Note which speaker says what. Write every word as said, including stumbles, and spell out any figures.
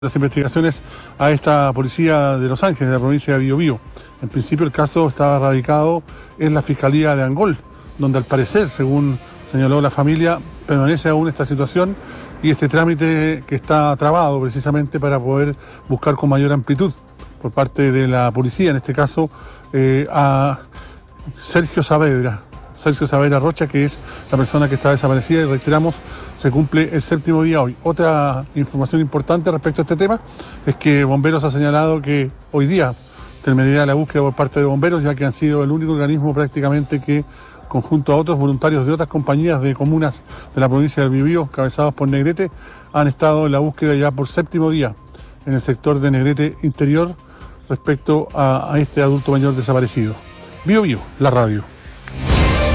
Speaker 1: Las investigaciones a esta policía de Los Ángeles, de la provincia de Biobío. En principio el caso estaba radicado en la Fiscalía de Angol, donde al parecer, según señaló la familia, permanece aún esta situación y este trámite que está trabado precisamente para poder buscar con mayor amplitud por parte de la policía, en este caso eh, a Sergio Saavedra. Sergio Saavedra Rocha, que es la persona que está desaparecida, y reiteramos, se cumple el séptimo día hoy. Otra información importante respecto a este tema es que Bomberos ha señalado que hoy día terminaría la búsqueda por parte de Bomberos, ya que han sido el único organismo prácticamente que, conjunto a otros voluntarios de otras compañías de comunas de la provincia del Biobío, cabezados por Negrete, han estado en la búsqueda ya por séptimo día en el sector de Negrete Interior respecto a, a este adulto mayor desaparecido. Biobío, la radio.